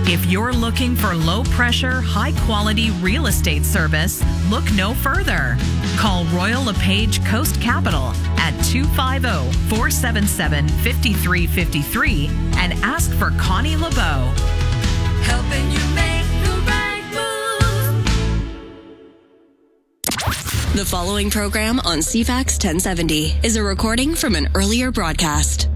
If you're looking for low-pressure, high-quality real estate service, look no further. Call Royal LePage Coast Capital at 250-477-5353 and ask for Connie LeBeau. Helping you make the right move. The following program on CFAX 1070 is a recording from an earlier broadcast.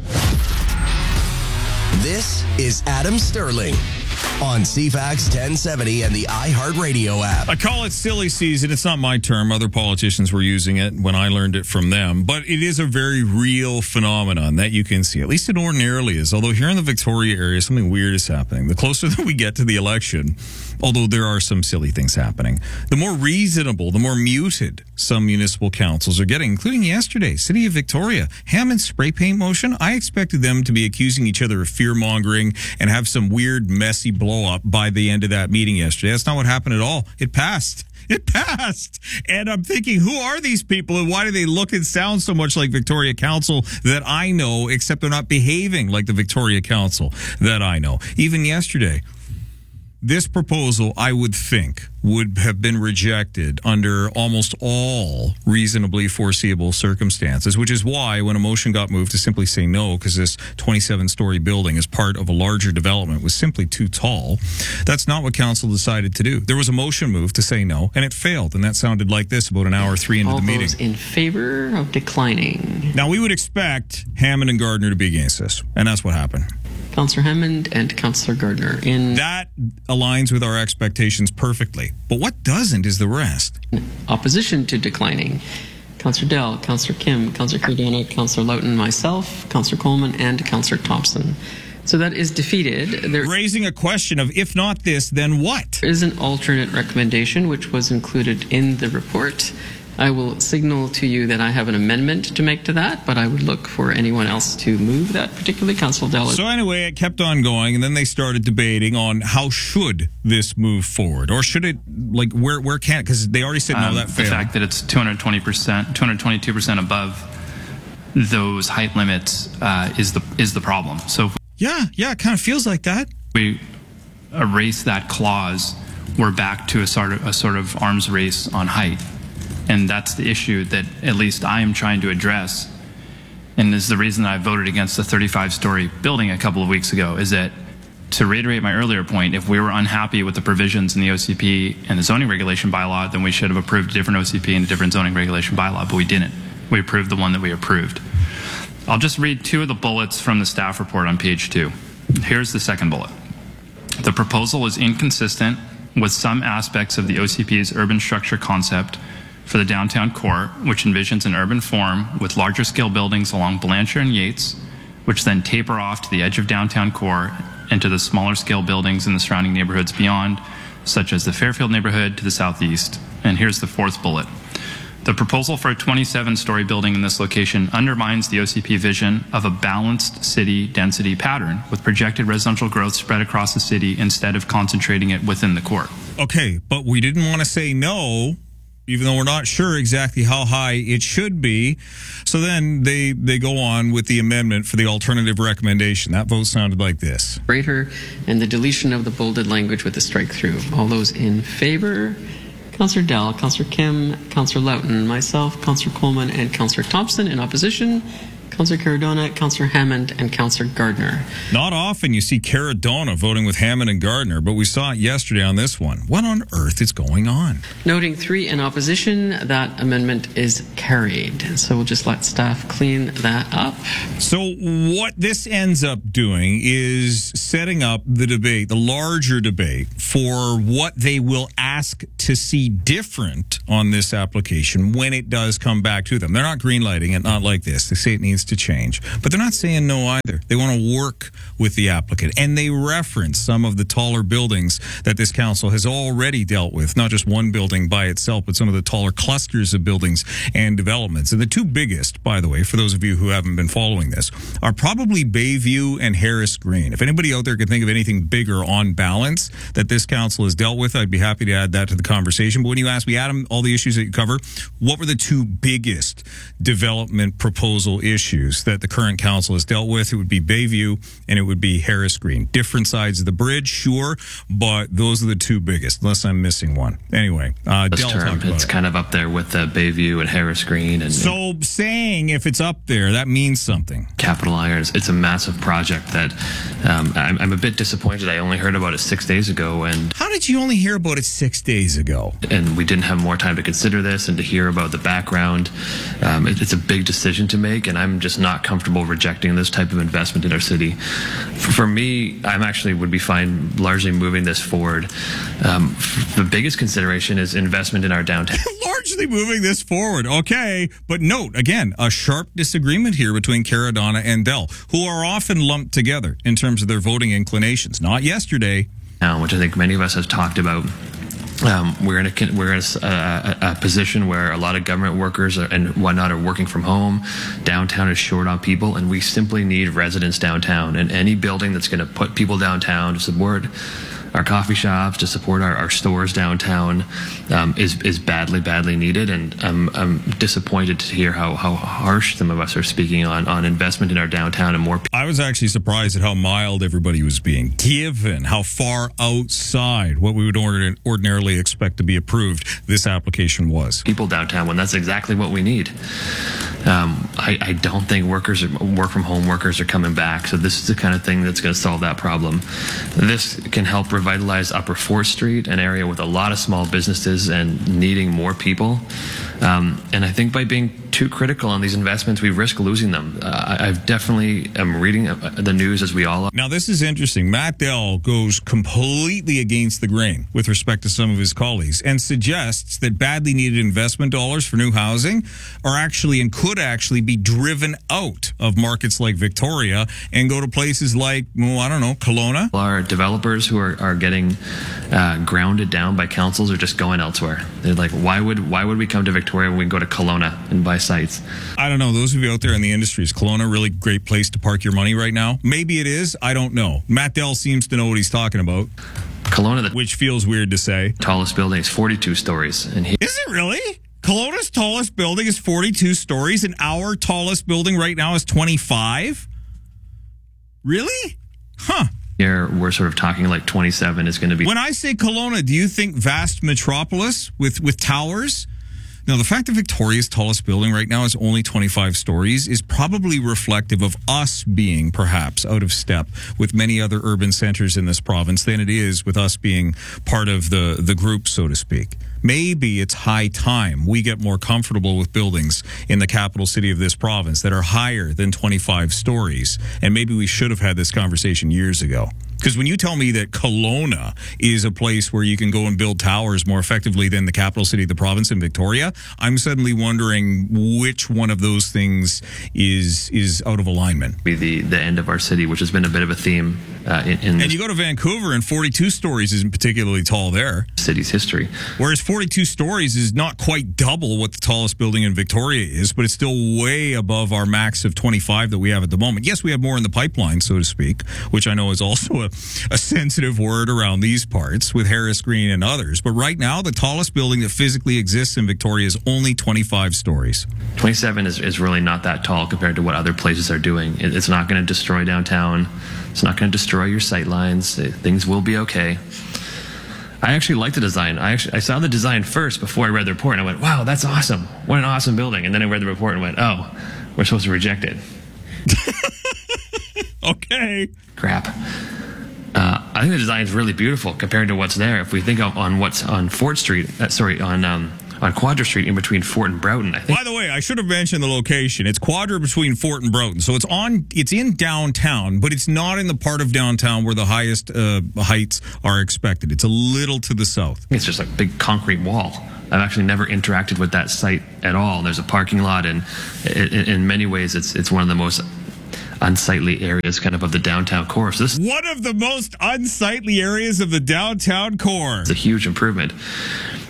This is Adam Sterling on CFAX 1070 and the iHeartRadio app. I call it silly season. It's not my term. Other politicians were using it when I learned it from them. But it is a very real phenomenon that you can see. At least it ordinarily is. Although here in the Victoria area, something weird is happening. The closer that we get to the election, although there are some silly things happening, the more reasonable, the more muted some municipal councils are getting, including yesterday, City of Victoria. Hammond's spray paint motion, I expected them to be accusing each other of fear-mongering and have some weird, messy blow-up by the end of that meeting yesterday. That's not what happened at all. It passed. It passed. And I'm thinking, who are these people and why do they look and sound so much like Victoria Council that I know, except they're not behaving like the Victoria Council that I know? Even yesterday, this proposal, I would think, would have been rejected under almost all reasonably foreseeable circumstances, which is why when a motion got moved to simply say no, because this 27-story building as part of a larger development was simply too tall, that's not what council decided to do. There was a motion moved to say no, and it failed, and that sounded like this about an hour 3 into the meeting. All those in favor of declining. Now, we would expect Hammond and Gardner to be against this, and that's what happened. Councillor Hammond and Councillor Gardner. That aligns with our expectations perfectly. But what doesn't is the rest. Opposition to declining. Councillor Dell, Councillor Kim, Councillor Cardona, Councillor Loughton, myself, Councillor Coleman, and Councillor Thompson. So that is defeated. There raising a question of, if not this, then what? There is an alternate recommendation which was included in the report. I will signal to you that I have an amendment to make to that, but I would look for anyone else to move that, particularly Councillor Dell. So anyway, it kept on going, and then they started debating on how should this move forward, or should it, like, where can it? Because they already said no, that failed. The fact that it's 220%, 222% above those height limits is the problem. So if it kind of feels like that. We erase that clause, we're back to a sort of arms race on height. And that's the issue that at least I am trying to address. And is the reason that I voted against the 35-story building a couple of weeks ago, is that, to reiterate my earlier point, if we were unhappy with the provisions in the OCP and the zoning regulation bylaw, then we should have approved a different OCP and a different zoning regulation bylaw, but we didn't. We approved the one that we approved. I'll just read 2 of the bullets from the staff report on page 2. Here's the second bullet. The proposal is inconsistent with some aspects of the OCP's urban structure concept for the downtown core, which envisions an urban form with larger scale buildings along Blanchard and Yates, which then taper off to the edge of downtown core and to the smaller scale buildings in the surrounding neighborhoods beyond, such as the Fairfield neighborhood to the southeast. And here's the fourth bullet. The proposal for a 27-story building in this location undermines the OCP vision of a balanced city density pattern with projected residential growth spread across the city instead of concentrating it within the core. Okay, but we didn't want to say no, even though we're not sure exactly how high it should be. So then they go on with the amendment for the alternative recommendation. That vote sounded like this. Greater and the deletion of the bolded language with the strike through. All those in favor? Councillor Dell, Councillor Kim, Councillor Loughton, myself, Councillor Coleman, and Councillor Thompson. In opposition, Councillor Cardona, Councillor Hammond, and Councillor Gardner. Not often you see Cardona voting with Hammond and Gardner, but we saw it yesterday on this one. What on earth is going on? Noting 3 in opposition, that amendment is carried. So we'll just let staff clean that up. So what this ends up doing is setting up the debate, the larger debate, for what they will ask to see different on this application when it does come back to them. They're not greenlighting it, not like this. They say it needs to change. But they're not saying no either. They want to work with the applicant. And they reference some of the taller buildings that this council has already dealt with, not just one building by itself, but some of the taller clusters of buildings and developments. And the 2 biggest, by the way, for those of you who haven't been following this, are probably Bayview and Harris Green. If anybody out there can think of anything bigger on balance that this council has dealt with, I'd be happy to add add that to the conversation. But when you ask me, Adam, all the issues that you cover, what were the two biggest development proposal issues that the current council has dealt with? It would be Bayview and it would be Harris Green. Different sides of the bridge, sure, but those are the two biggest, unless I'm missing one. Anyway, Del talked about it's kind of up there with Bayview and Harris Green. And so saying if it's up there, that means something. Capital Irons, it's a massive project that I'm a bit disappointed. I only heard about it 6 days ago. And how did you only hear about it 6 days ago? And we didn't have more time to consider this and to hear about the background. It's a big decision to make, and I'm just not comfortable rejecting this type of investment in our city. For me, I'm actually would be fine largely moving this forward. The biggest consideration is investment in our downtown. Largely moving this forward. Okay. But note, again, a sharp disagreement here between Caradonna and Del, who are often lumped together in terms of their voting inclinations. Not yesterday. Which I think many of us have talked about. We're in a position where a lot of government workers and whatnot are working from home. Downtown is short on people, and we simply need residents downtown. And any building that's going to put people downtown to support our coffee shops, to support our stores downtown, is badly needed. And I'm disappointed to hear how harsh some of us are speaking on investment in our downtown and more. I was actually surprised at how mild everybody was being, given how far outside what we would ordinarily expect to be approved this application was. People downtown, when that's exactly what we need. I don't think work from home workers are coming back. So this is the kind of thing that's going to solve that problem. This can help revitalize Upper 4th Street, an area with a lot of small businesses and needing more people. And I think by being too critical on these investments, we risk losing them. I definitely am reading the news, as we all are. Now, this is interesting. Matt Dell goes completely against the grain with respect to some of his colleagues and suggests that badly needed investment dollars for new housing are actually and could actually be driven out of markets like Victoria and go to places like, well, I don't know, Kelowna. Our developers who are getting grounded down by councils are just going elsewhere. They're like, why would we come to Victoria when we can go to Kelowna and buy sites? I don't know. Those of you out there in the industry, is Kelowna a really great place to park your money right now? Maybe it is. I don't know. Matt Dell seems to know what he's talking about. Kelowna, which feels weird to say. Tallest building is 42 stories. And is it really? Kelowna's tallest building is 42 stories, and our tallest building right now is 25? Really? Huh. Here, we're sort of talking like 27 is going to be. When I say Kelowna, do you think vast metropolis with towers? Now, the fact that Victoria's tallest building right now is only 25 stories is probably reflective of us being perhaps out of step with many other urban centers in this province than it is with us being part of the group, so to speak. Maybe it's high time we get more comfortable with buildings in the capital city of this province that are higher than 25 stories. And maybe we should have had this conversation years ago. Because when you tell me that Kelowna is a place where you can go and build towers more effectively than the capital city of the province in Victoria, I'm suddenly wondering which one of those things is out of alignment. Be the end of our city, which has been a bit of a theme and you go to Vancouver, and 42 stories isn't particularly tall there. City's history. Whereas 42 stories is not quite double what the tallest building in Victoria is, but it's still way above our max of 25 that we have at the moment. Yes, we have more in the pipeline, so to speak, which I know is also a sensitive word around these parts with Harris Green and others. But right now, the tallest building that physically exists in Victoria is only 25 stories. 27 is really not that tall compared to what other places are doing. It's not going to destroy downtown. It's not going to destroy your sight lines. Things will be okay. I actually like the design. I saw the design first before I read the report, and I went, wow, that's awesome. What an awesome building. And then I read the report and went, oh, we're supposed to reject it. Okay. Crap. I think the design is really beautiful compared to what's there. If we think on what's on Fort Street, on Quadra Street in between Fort and Broughton, I think. By the way, I should have mentioned the location. It's Quadra between Fort and Broughton. So it's in downtown, but it's not in the part of downtown where the highest heights are expected. It's a little to the south. It's just like a big concrete wall. I've actually never interacted with that site at all. There's a parking lot, and in many ways, it's one of the most unsightly areas kind of the downtown core. So this is one of the most unsightly areas of the downtown core. It's a huge improvement.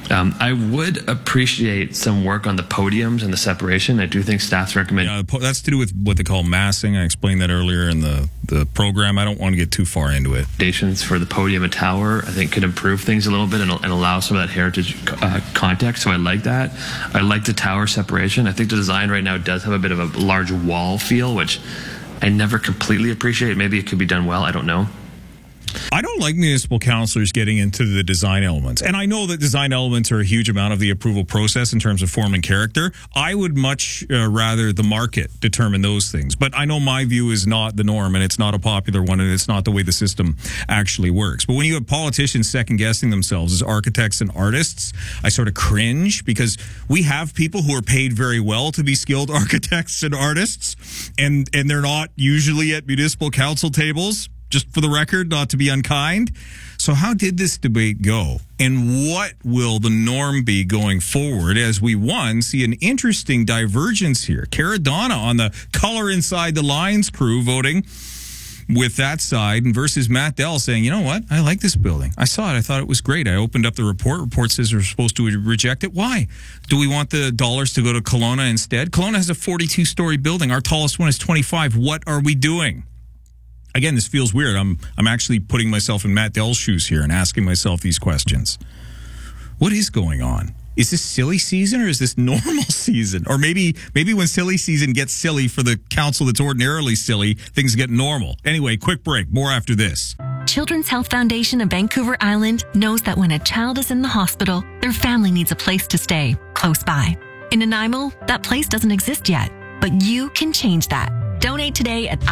I would appreciate some work on the podiums and the separation. I do think staff's recommend. Yeah, that's to do with what they call massing. I explained that earlier in the program. I don't want to get too far into it. Recommendations for the podium and tower, I think, could improve things a little bit and allow some of that heritage context. So I like that. I like the tower separation. I think the design right now does have a bit of a large wall feel, which I never completely appreciate. Maybe it could be done well. I don't know. I don't like municipal councillors getting into the design elements. And I know that design elements are a huge amount of the approval process in terms of form and character. I would much rather the market determine those things. But I know my view is not the norm, and it's not a popular one, and it's not the way the system actually works. But when you have politicians second-guessing themselves as architects and artists, I sort of cringe, because we have people who are paid very well to be skilled architects and artists, and they're not usually at municipal council tables. Just for the record, not to be unkind. So how did this debate go? And what will the norm be going forward as we, see an interesting divergence here? Cara Donna on the color inside the lines crew voting with that side, and versus Matt Dell saying, you know what? I like this building. I saw it. I thought it was great. I opened up the report. Report says we're supposed to reject it. Why? Do we want the dollars to go to Kelowna instead? Kelowna has a 42-story building. Our tallest one is 25. What are we doing? Again, this feels weird. I'm actually putting myself in Matt Dell's shoes here and asking myself these questions. What is going on? Is this silly season or is this normal season? Or maybe when silly season gets silly for the council that's ordinarily silly, things get normal. Anyway, quick break. More after this. Children's Health Foundation of Vancouver Island knows that when a child is in the hospital, their family needs a place to stay close by. In Nanaimo, that place doesn't exist yet, but you can change that. Donate today at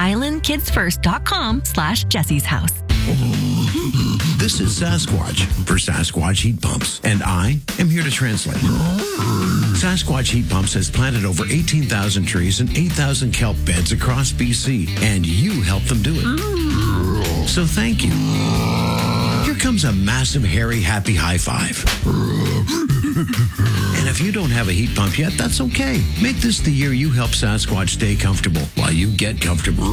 islandkidsfirst.com/Jessie's House. This is Sasquatch for Sasquatch Heat Pumps, and I am here to translate. Sasquatch Heat Pumps has planted over 18,000 trees and 8,000 kelp beds across BC, and you helped them do it. So thank you. Here comes a massive, hairy, happy high five. And if you don't have a heat pump yet, that's okay. Make this the year you help Sasquatch stay comfortable while you get comfortable.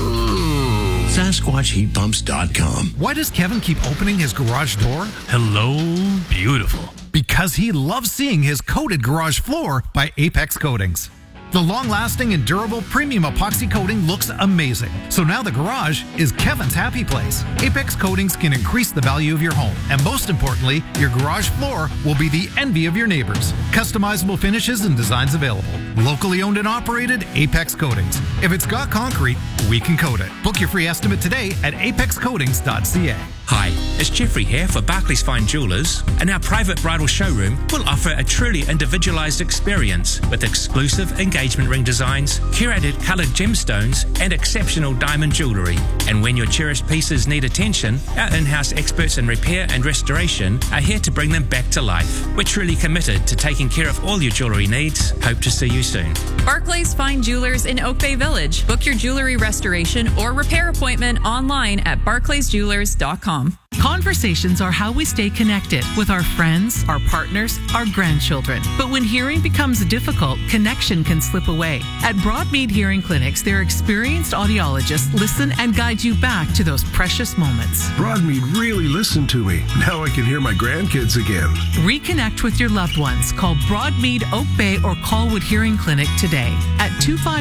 SasquatchHeatPumps.com. Why does Kevin keep opening his garage door? Hello, beautiful. Because he loves seeing his coated garage floor by Apex Coatings. The long-lasting and durable premium epoxy coating looks amazing. So now the garage is Kevin's happy place. Apex Coatings can increase the value of your home. And most importantly, your garage floor will be the envy of your neighbors. Customizable finishes and designs available. Locally owned and operated, Apex Coatings. If it's got concrete, we can coat it. Book your free estimate today at apexcoatings.ca. Hi, it's Jeffrey here for Barclays Fine Jewelers, and our private bridal showroom will offer a truly individualized experience with exclusive engagement ring designs, curated colored gemstones, and exceptional diamond jewelry. And when your cherished pieces need attention, our in-house experts in repair and restoration are here to bring them back to life. We're truly committed to taking care of all your jewelry needs. Hope to see you soon. Barclays Fine Jewelers in Oak Bay Village. Book your jewelry restoration or repair appointment online at barclaysjewelers.com. Conversations are how we stay connected with our friends, our partners, our grandchildren. But when hearing becomes difficult, connection can slip away. At Broadmead Hearing Clinics, their experienced audiologists listen and guide you back to those precious moments. Broadmead really listened to me. Now I can hear my grandkids again. Reconnect with your loved ones. Call Broadmead Oak Bay or Colwood Hearing Clinic today at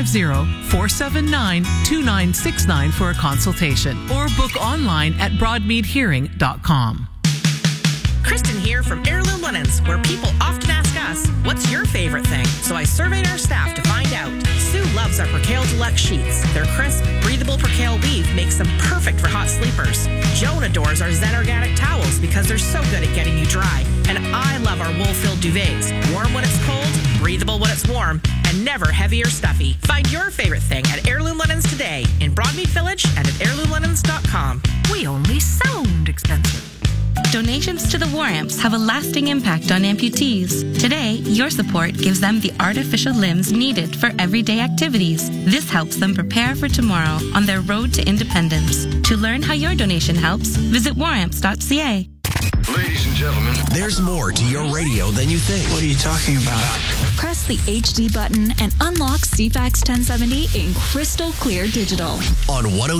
250-479-2969 for a consultation, or book online at broadmeadhearing.com. Kristen here from Heirloom Linens, where people often ask us, what's your favorite thing? So I surveyed our staff to find out. Sue loves our Percale Deluxe sheets. Their crisp, breathable Percale weave makes them perfect for hot sleepers. Joan adores our Zen Organic towels because they're so good at getting you dry. And I love our wool-filled duvets. Warm when it's cold, breathable when it's warm, and never heavy or stuffy. Find your favorite thing at Heirloom Linens today in Broadmead Village and at heirloomlinens.com. We only sound expensive. Donations to the War Amps have a lasting impact on amputees. Today, your support gives them the artificial limbs needed for everyday activities. This helps them prepare for tomorrow on their road to independence. To learn how your donation helps, visit waramps.ca. Ladies and gentlemen, there's more to your radio than you think. What are you talking about? Press the HD button and unlock CFAX 1070 in crystal clear digital. On 102.